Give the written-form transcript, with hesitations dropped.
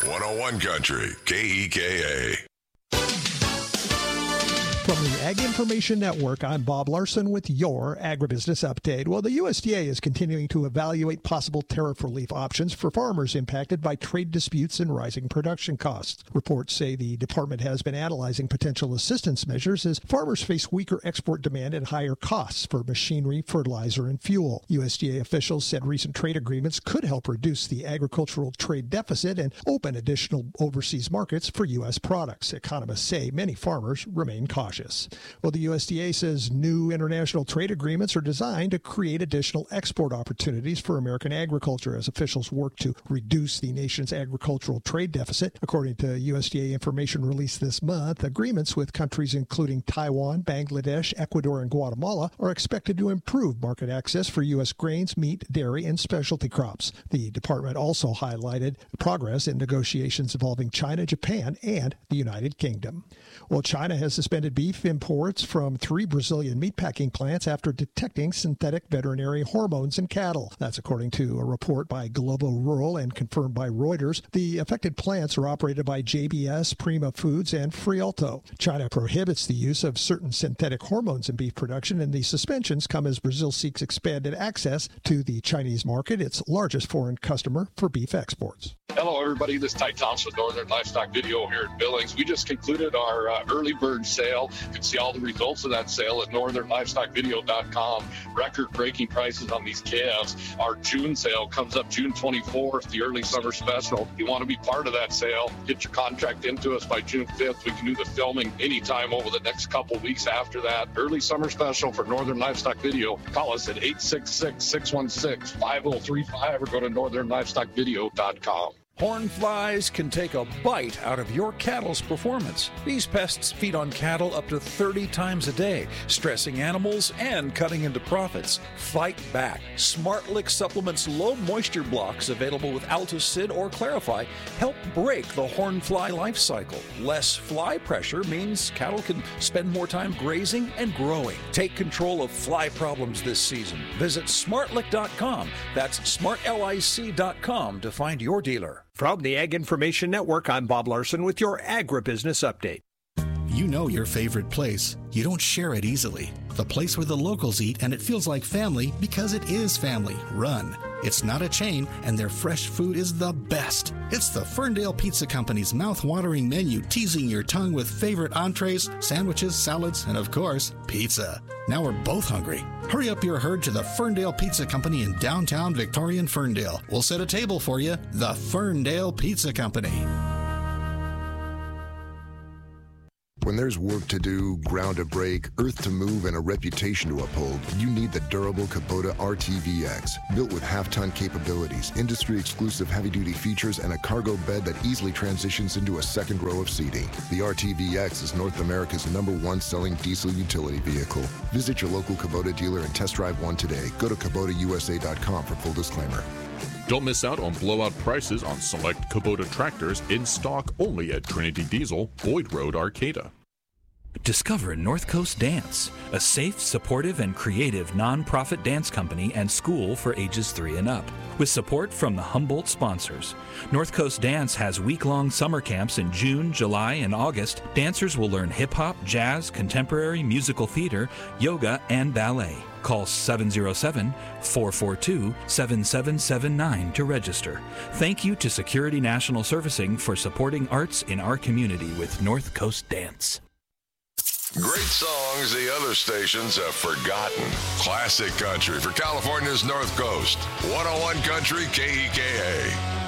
101 Country, KEKA. From the Ag Information Network, I'm Bob Larson with your Agribusiness Update. Well, the USDA is continuing to evaluate possible tariff relief options for farmers impacted by trade disputes and rising production costs. Reports say the department has been analyzing potential assistance measures as farmers face weaker export demand and higher costs for machinery, fertilizer, and fuel. USDA officials said recent trade agreements could help reduce the agricultural trade deficit and open additional overseas markets for U.S. products. Economists say many farmers remain cautious. Well, the USDA says new international trade agreements are designed to create additional export opportunities for American agriculture as officials work to reduce the nation's agricultural trade deficit. According to USDA information released this month, agreements with countries including Taiwan, Bangladesh, Ecuador, and Guatemala are expected to improve market access for U.S. grains, meat, dairy, and specialty crops. The department also highlighted progress in negotiations involving China, Japan, and the United Kingdom. Well, China has suspended beef imports from 3 Brazilian meatpacking plants after detecting synthetic veterinary hormones in cattle. That's according to a report by Globo Rural and confirmed by Reuters. The affected plants are operated by JBS, Prima Foods, and Frialto. China prohibits the use of certain synthetic hormones in beef production, and the suspensions come as Brazil seeks expanded access to the Chinese market, its largest foreign customer for beef exports. Hello, everybody. This is Ty Thompson, Northern Livestock Video here in Billings. We just concluded our early bird sale. You can see all the results of that sale at northernlivestockvideo.com. Record-breaking prices on these calves. Our June sale comes up June 24th, the early summer special. If you want to be part of that sale, get your contract into us by June 5th. We can do the filming anytime over the next couple weeks after that. Early summer special for Northern Livestock Video. Call us at 866-616-5035 or go to northernlivestockvideo.com. Horn flies can take a bite out of your cattle's performance. These pests feed on cattle up to 30 times a day, stressing animals and cutting into profits. Fight back. SmartLick Supplements low moisture blocks available with Altosid or Clarify help break the horn fly life cycle. Less fly pressure means cattle can spend more time grazing and growing. Take control of fly problems this season. Visit smartlick.com. That's smartlic.com to find your dealer. From the Ag Information Network, I'm Bob Larson with your Agribusiness Update. You know your favorite place. You don't share it easily. The place where the locals eat and it feels like family because it is family run. It's not a chain and their fresh food is the best. It's the Ferndale Pizza Company's mouth-watering menu teasing your tongue with favorite entrees, sandwiches, salads, and of course, pizza. Now we're both hungry. Hurry up your herd to the Ferndale Pizza Company in downtown Victorian Ferndale. We'll set a table for you. The Ferndale Pizza Company. When there's work to do, ground to break, earth to move, and a reputation to uphold, you need the durable Kubota RTVX. Built with half-ton capabilities, industry-exclusive heavy-duty features, and a cargo bed that easily transitions into a second row of seating. The RTVX is North America's #1 selling diesel utility vehicle. Visit your local Kubota dealer and test drive one today. Go to KubotaUSA.com for full disclaimer. Don't miss out on blowout prices on select Kubota tractors in stock only at Trinity Diesel, Boyd Road, Arcata. Discover North Coast Dance, a safe, supportive, and creative nonprofit dance company and school for ages 3 and up. With support from the Humboldt sponsors. North Coast Dance has week-long summer camps in June, July, and August. Dancers will learn hip-hop, jazz, contemporary, musical theater, yoga, and ballet. Call 707-442-7779 to register. Thank you to Security National Servicing for supporting arts in our community with North Coast Dance. Great songs the other stations have forgotten. Classic country for California's North Coast. 101 Country, KEKA.